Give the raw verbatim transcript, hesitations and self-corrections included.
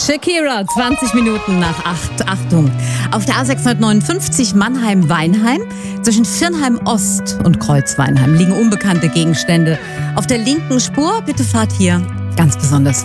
Shakira, zwanzig Minuten nach acht. Achtung. Auf der A sechshundertneunundfünfzig Mannheim-Weinheim zwischen Viernheim Ost und Kreuzweinheim liegen unbekannte Gegenstände. Auf der linken Spur, bitte fahrt hier ganz besonders